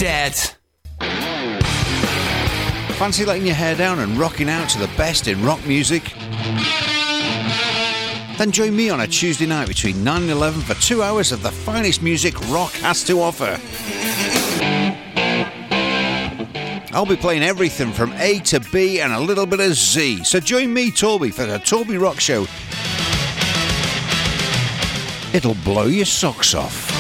dead. Fancy letting your hair down and rocking out to the best in rock music? Then join me on a Tuesday night between 9 and 11 for 2 hours of the finest music rock has to offer. I'll be playing everything from A to B and a little bit of Z. So join me, Torby, for the Torby Rock Show. It'll blow your socks off.